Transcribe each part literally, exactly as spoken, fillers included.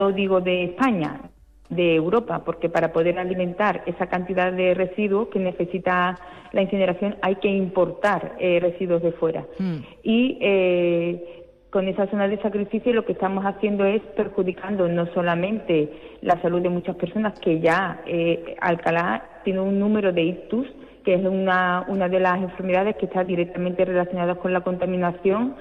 no digo de España, de Europa, porque para poder alimentar esa cantidad de residuos que necesita la incineración hay que importar eh, residuos de fuera. Mm. Y eh, con esa zona de sacrificio lo que estamos haciendo es perjudicando no solamente la salud de muchas personas, que ya eh, Alcalá tiene un número de ictus, que es una, una de las enfermedades que está directamente relacionada con la contaminación,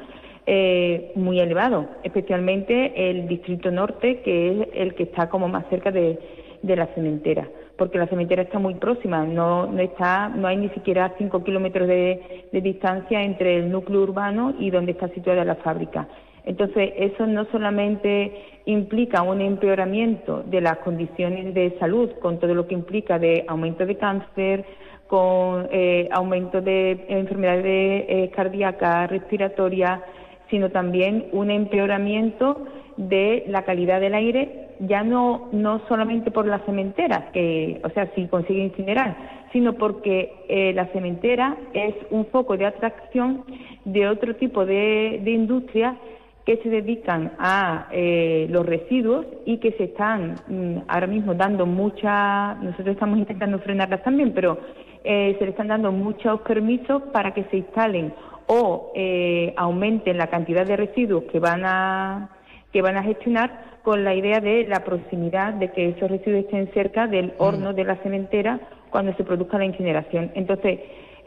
Eh, muy elevado, especialmente el distrito norte, que es el que está como más cerca de, de la cementera, porque la cementera está muy próxima, no no está no hay ni siquiera cinco kilómetros de, de distancia entre el núcleo urbano y donde está situada la fábrica. Entonces, eso no solamente implica un empeoramiento de las condiciones de salud, con todo lo que implica de aumento de cáncer, con eh, aumento de enfermedades eh, cardíacas, respiratorias, sino también un empeoramiento de la calidad del aire, ya no no solamente por las cementeras, que, o sea, si consigue incinerar, sino porque eh, la cementera es un foco de atracción de otro tipo de, de industrias que se dedican a eh, los residuos y que se están mm, ahora mismo dando mucha, nosotros estamos intentando frenarlas también, pero eh, se le están dando muchos permisos para que se instalen o eh, aumenten la cantidad de residuos que van a que van a gestionar, con la idea de la proximidad, de que esos residuos estén cerca del horno de la cementera cuando se produzca la incineración. Entonces,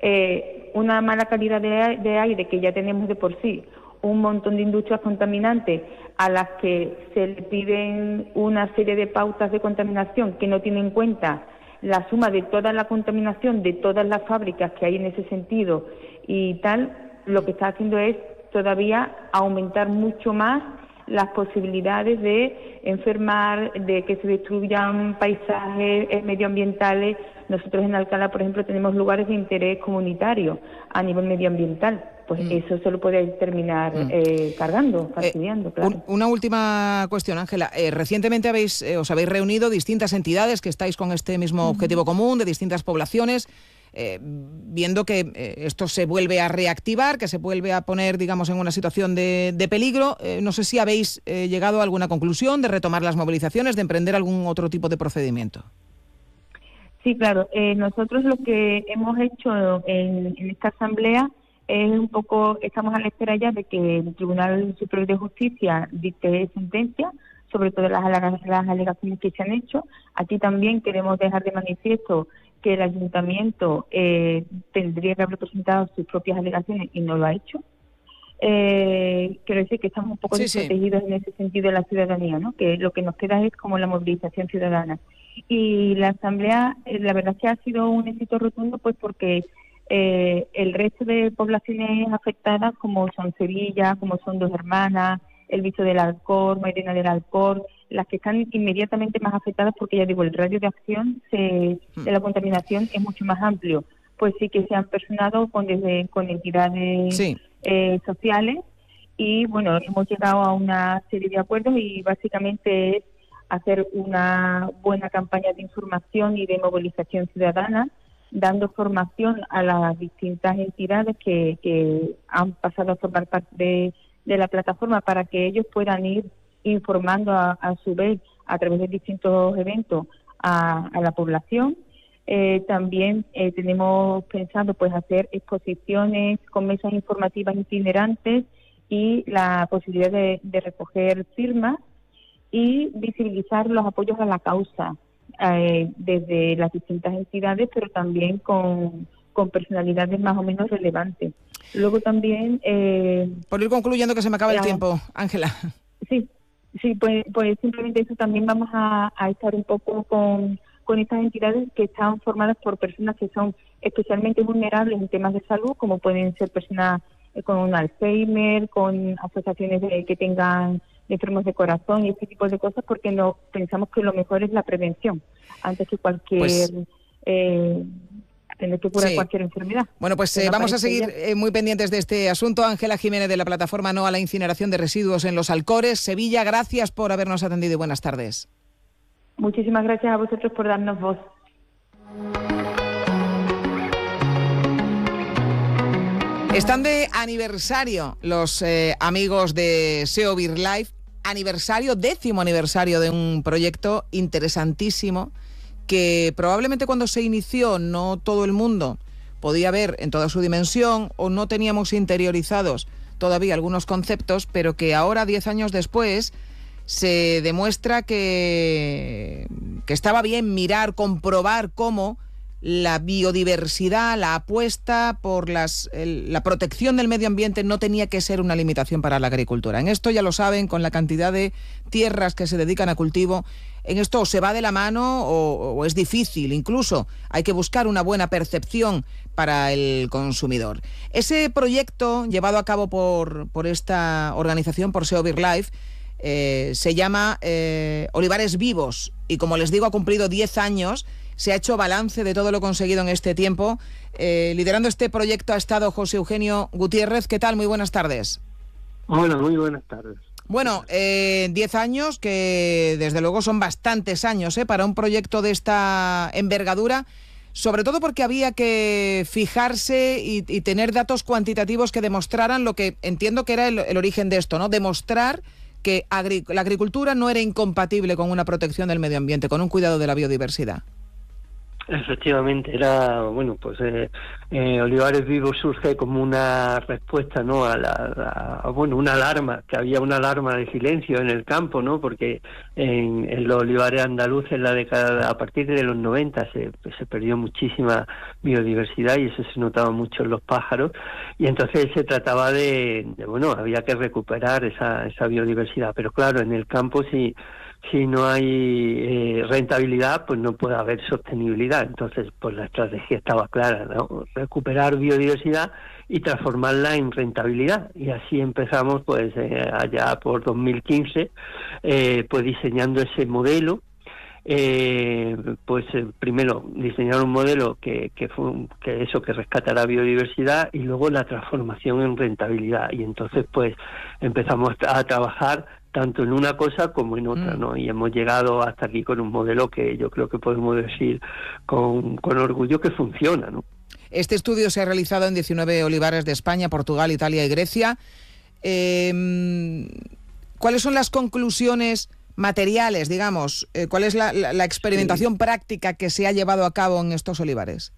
eh, una mala calidad de, de aire que ya tenemos de por sí, un montón de industrias contaminantes a las que se le piden una serie de pautas de contaminación que no tienen en cuenta la suma de toda la contaminación de todas las fábricas que hay en ese sentido y tal, lo que está haciendo es todavía aumentar mucho más las posibilidades de enfermar, de que se destruyan paisajes medioambientales. Nosotros en Alcalá, por ejemplo, tenemos lugares de interés comunitario a nivel medioambiental. Pues mm. eso se lo puede terminar mm. eh, cargando, fastidiando, eh, claro. Un, una última cuestión, Ángela. Eh, recientemente habéis eh, os habéis reunido distintas entidades que estáis con este mismo objetivo uh-huh. común, de distintas poblaciones, eh, viendo que eh, esto se vuelve a reactivar, que se vuelve a poner, digamos, en una situación de, de peligro. Eh, no sé si habéis eh, llegado a alguna conclusión de retomar las movilizaciones, de emprender algún otro tipo de procedimiento. Sí, claro. Eh, nosotros lo que hemos hecho en, en esta asamblea es un poco, estamos a la espera ya de que el Tribunal Superior de Justicia dicte sentencia sobre todas las, las alegaciones que se han hecho. Aquí también queremos dejar de manifiesto que el ayuntamiento eh, tendría que haber presentado sus propias alegaciones y no lo ha hecho. Eh, quiero decir que estamos un poco sí, desprotegidos sí. en ese sentido de la ciudadanía, ¿no? Que lo que nos queda es como la movilización ciudadana. Y la asamblea, eh, la verdad es que ha sido un éxito rotundo, pues porque eh, el resto de poblaciones afectadas, como son Sevilla, como son Dos Hermanas, el Viso del Alcor, Mairena del Alcor, las que están inmediatamente más afectadas, porque ya digo, el radio de acción se, de la contaminación es mucho más amplio, pues sí que se han personado con, desde, con entidades sí. eh, sociales y bueno, hemos llegado a una serie de acuerdos y básicamente es hacer una buena campaña de información y de movilización ciudadana, dando formación a las distintas entidades que, que han pasado a formar parte de, de la plataforma para que ellos puedan ir informando a, a su vez a través de distintos eventos a, a la población. Eh, también eh, tenemos pensado pues hacer exposiciones con mesas informativas itinerantes y la posibilidad de, de recoger firmas y visibilizar los apoyos a la causa eh, desde las distintas entidades, pero también con, con personalidades más o menos relevantes. Luego también... Eh, Por ir concluyendo, que se me acaba eh, el tiempo, Ángela. Sí, sí, pues, pues simplemente eso. También vamos a, a estar un poco con, con estas entidades que están formadas por personas que son especialmente vulnerables en temas de salud, como pueden ser personas con un Alzheimer, con asociaciones de, que tengan enfermos de corazón y este tipo de cosas, porque no pensamos que lo mejor es la prevención antes que cualquier pues, eh, tener que curar sí. cualquier enfermedad. Bueno, pues eh, vamos a seguir eh, muy pendientes de este asunto. Ángela Jiménez, de la plataforma No a la Incineración de Residuos en Los Alcores, Sevilla, gracias por habernos atendido y buenas tardes. Muchísimas gracias a vosotros por darnos voz. Están de aniversario los eh, amigos de SEO Beer Life. aniversario, décimo aniversario de un proyecto interesantísimo que probablemente cuando se inició no todo el mundo podía ver en toda su dimensión o no teníamos interiorizados todavía algunos conceptos, pero que ahora, diez años después, se demuestra que, que estaba bien mirar, comprobar cómo la biodiversidad, la apuesta por las, el, la protección del medio ambiente no tenía que ser una limitación para la agricultura. En esto ya lo saben, con la cantidad de tierras que se dedican a cultivo, en esto o se va de la mano o, o es difícil, incluso hay que buscar una buena percepción para el consumidor. Ese proyecto llevado a cabo por, por esta organización, por SEO BirdLife, eh, se llama eh, Olivares Vivos y, como les digo, ha cumplido diez años. Se ha hecho balance de todo lo conseguido en este tiempo. Eh, liderando este proyecto ha estado José Eugenio Gutiérrez. ¿Qué tal? Muy buenas tardes. Hola, muy buenas tardes. Bueno, eh, diez años, que desde luego son bastantes años ¿eh? para un proyecto de esta envergadura, sobre todo porque había que fijarse y, y tener datos cuantitativos que demostraran lo que entiendo que era el, el origen de esto, ¿no? Demostrar que agri- la agricultura no era incompatible con una protección del medio ambiente, con un cuidado de la biodiversidad. Efectivamente, era, bueno, pues eh, eh, Olivares Vivos surge como una respuesta, ¿no?, a la, a, bueno, una alarma, que había una alarma de silencio en el campo, ¿no?, porque en, en los olivares andaluces en la década, a partir de los noventa, se, se perdió muchísima biodiversidad y eso se notaba mucho en los pájaros, y entonces se trataba de, de bueno, había que recuperar esa, esa biodiversidad, pero claro, en el campo sí. Si no hay eh, rentabilidad, pues no puede haber sostenibilidad. Entonces, pues la estrategia estaba clara, ¿no? Recuperar biodiversidad y transformarla en rentabilidad. Y así empezamos, pues eh, allá por dos mil quince, eh, pues diseñando ese modelo. Eh, pues eh, primero diseñar un modelo que que, fue, que eso que rescatará biodiversidad y luego la transformación en rentabilidad. Y entonces, pues empezamos a trabajar tanto en una cosa como en otra, ¿no? Y hemos llegado hasta aquí con un modelo que yo creo que podemos decir con, con orgullo que funciona, ¿no? Este estudio se ha realizado en diecinueve olivares de España, Portugal, Italia y Grecia. Eh, ¿Cuáles son las conclusiones materiales, digamos? Eh, ¿Cuál es la, la, la experimentación sí. práctica que se ha llevado a cabo en estos olivares?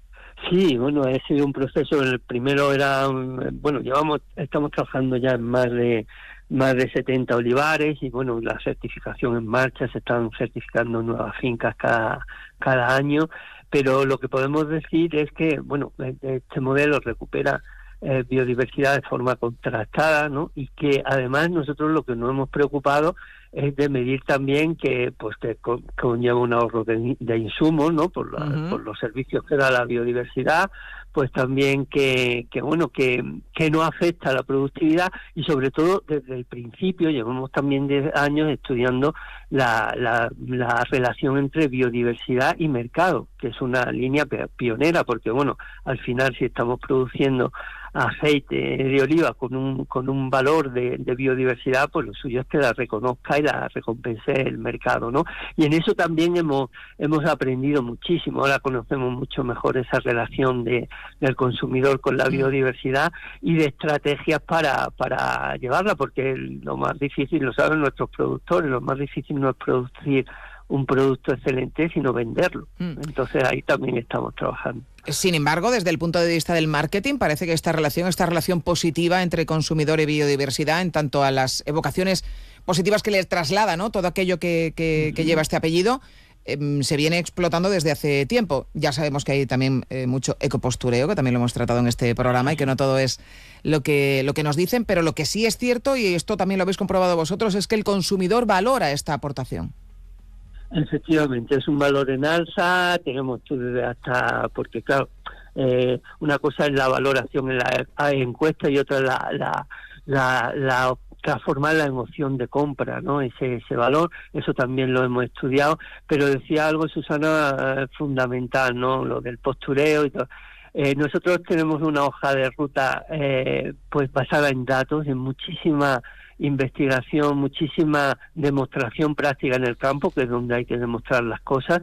Sí, bueno, ha sido un proceso. El primero era, bueno, llevamos, estamos trabajando ya en más de más de setenta olivares y bueno, la certificación en marcha, se están certificando nuevas fincas cada, cada año, pero lo que podemos decir es que, bueno, este modelo recupera eh, biodiversidad de forma contrastada, ¿no? Y que además nosotros lo que nos hemos preocupado es de medir también que pues que con, conlleva un ahorro de, de insumos, ¿no? Por, la, uh-huh. por los servicios que da la biodiversidad, pues también que, que bueno, que, que no afecta a la productividad y sobre todo desde el principio, llevamos también diez años estudiando la, la, la relación entre biodiversidad y mercado, que es una línea pionera, porque bueno, al final si estamos produciendo aceite de oliva con un con un valor de, de biodiversidad, pues lo suyo es que la reconozca y la recompense el mercado, ¿no? Y en eso también hemos hemos aprendido muchísimo. Ahora conocemos mucho mejor esa relación de del consumidor con la biodiversidad y de estrategias para para llevarla, porque lo más difícil, lo saben nuestros productores, lo más difícil no es producir un producto excelente, sino venderlo. Entonces ahí también estamos trabajando. Sin embargo, desde el punto de vista del marketing, parece que esta relación, esta relación positiva entre consumidor y biodiversidad, en tanto a las evocaciones positivas que le traslada, ¿no?, todo aquello que, que, que lleva este apellido, eh, se viene explotando desde hace tiempo. Ya sabemos que hay también eh, mucho ecopostureo, que también lo hemos tratado en este programa, y que no todo es lo que, lo que nos dicen, pero lo que sí es cierto, y esto también lo habéis comprobado vosotros, es que el consumidor valora esta aportación. Efectivamente, es un valor en alza, tenemos hasta, porque claro, eh, una cosa es la valoración en la encuesta y otra la, la, la, la transformarla en opción de compra, ¿no? Ese, ese valor, eso también lo hemos estudiado, pero decía algo, Susana, fundamental, ¿no? Lo del postureo y todo. Eh, nosotros tenemos una hoja de ruta eh, pues basada en datos, en muchísima investigación, muchísima demostración práctica en el campo, que es donde hay que demostrar las cosas,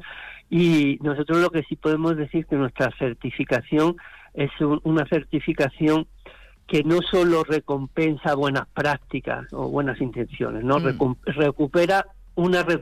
y nosotros lo que sí podemos decir que nuestra certificación es un, una certificación que no solo recompensa buenas prácticas o buenas intenciones, no mm. Recu- recupera una